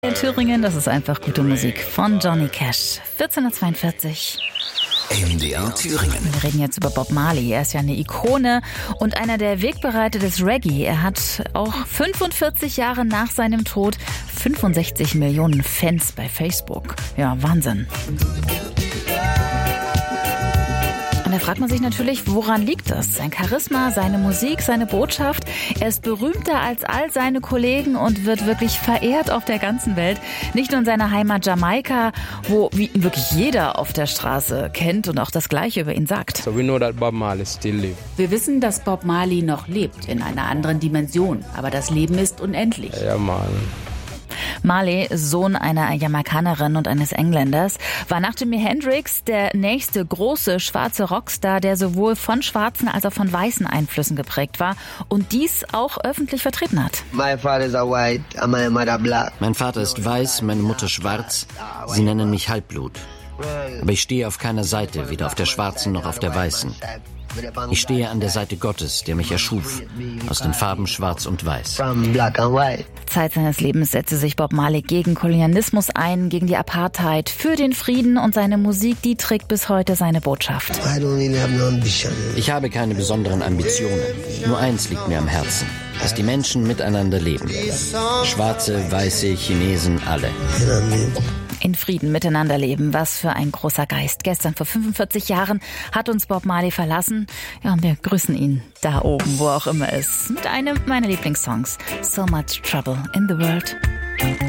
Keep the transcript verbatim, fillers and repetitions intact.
In Thüringen, das ist einfach gute Musik von Johnny Cash. vierzehn Uhr zweiundvierzig. M D R Thüringen. Wir reden jetzt über Bob Marley. Er ist ja eine Ikone und einer der Wegbereiter des Reggae. Er hat auch fünfundvierzig Jahre nach seinem Tod fünfundsechzig Millionen Fans bei Facebook. Ja, Wahnsinn. Und da fragt man sich natürlich, woran liegt das? Sein Charisma, seine Musik, seine Botschaft. Er ist berühmter als all seine Kollegen und wird wirklich verehrt auf der ganzen Welt. Nicht nur in seiner Heimat Jamaika, wo ihn wirklich jeder auf der Straße kennt und auch das Gleiche über ihn sagt. So we know that Bob Marley still lives. Wir wissen, dass Bob Marley noch lebt, in einer anderen Dimension. Aber das Leben ist unendlich. Ja, Mann. Marley, Sohn einer Jamaikanerin und eines Engländers, war nach Jimi Hendrix der nächste große schwarze Rockstar, der sowohl von schwarzen als auch von weißen Einflüssen geprägt war und dies auch öffentlich vertreten hat. My father is a white and my mother black. Mein Vater ist weiß, meine Mutter schwarz. Sie nennen mich Halbblut. Aber ich stehe auf keiner Seite, weder auf der schwarzen noch auf der weißen. Ich stehe an der Seite Gottes, der mich erschuf, aus den Farben Schwarz und Weiß. Zeit seines Lebens setzte sich Bob Marley gegen Kolonialismus ein, gegen die Apartheid, für den Frieden und seine Musik, die trägt bis heute seine Botschaft. Ich habe keine besonderen Ambitionen. Nur eins liegt mir am Herzen, dass die Menschen miteinander leben. Schwarze, Weiße, Chinesen, alle. In Frieden miteinander leben. Was für ein großer Geist. Gestern vor fünfundvierzig Jahren hat uns Bob Marley verlassen. Ja, und wir grüßen ihn da oben, wo auch immer es ist, mit einem meiner Lieblingssongs. So Much Trouble in the World.